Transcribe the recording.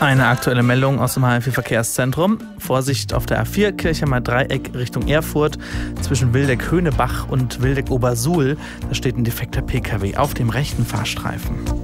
Eine aktuelle Meldung aus dem HM4-Verkehrszentrum. Vorsicht auf der A4 Kirchheimer Dreieck Richtung Erfurt. Zwischen Wildeck-Höhnebach und Wildeck-Obersuhl. Da steht ein defekter PKW auf dem rechten Fahrstreifen.